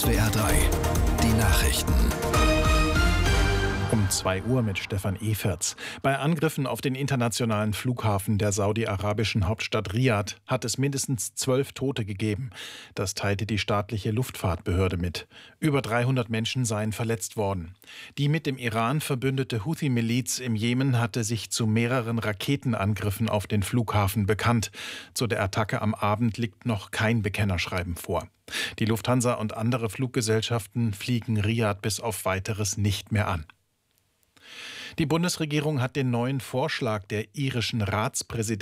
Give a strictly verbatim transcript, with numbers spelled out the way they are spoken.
S W R drei, die Nachrichten. Um zwei Uhr mit Stefan Eferts. Bei Angriffen auf den internationalen Flughafen der saudi-arabischen Hauptstadt Riad hat es mindestens zwölf Tote gegeben. Das teilte die staatliche Luftfahrtbehörde mit. Über dreihundert Menschen seien verletzt worden. Die mit dem Iran verbündete Houthi-Miliz im Jemen hatte sich zu mehreren Raketenangriffen auf den Flughafen bekannt. Zu der Attacke am Abend liegt noch kein Bekennerschreiben vor. Die Lufthansa und andere Fluggesellschaften fliegen Riad bis auf Weiteres nicht mehr an. Die Bundesregierung hat den neuen Vorschlag der irischen Ratspräsidentin